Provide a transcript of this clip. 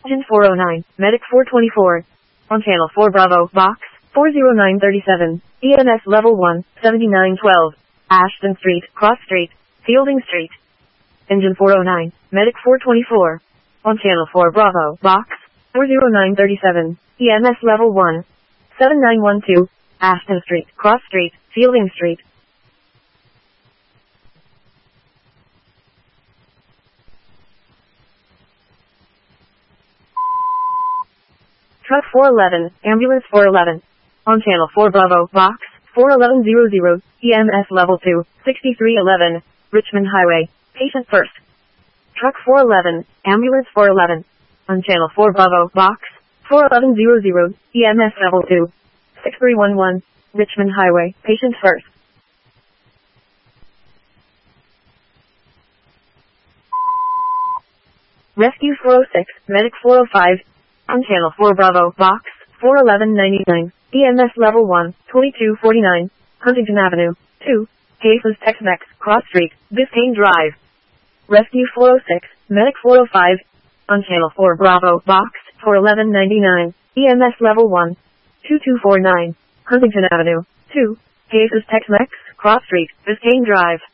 Engine 409, Medic 424. On Channel 4 Bravo, Box 40937. EMS Level 1, 7912. Ashton Street, Cross Street, Fielding Street. Engine 409, Medic 424. On Channel 4 Bravo, Box 40937. EMS Level 1, 7912. Ashton Street, Cross Street, Fielding Street. Truck 411, Ambulance 411. On Channel 4 Bravo, Box 41100. EMS Level 2, 6311. Richmond Highway. Patient first. Truck 411, Ambulance 411. On Channel 4 Bravo, Box 41100. EMS Level 2, 6311. Richmond Highway. Patient first. Rescue 406, Medic 405. On Channel 4 Bravo, Box 41199. EMS Level 1, 2249. Huntington Avenue. 2. Cases Tex-Mex, Cross Street, Biscayne Drive. Rescue 406, Medic 405. On Channel 4 Bravo, Box 41199. EMS Level 1, 2249. Huntington Avenue. 2. Cases Tex-Mex, Cross Street, Biscayne Drive.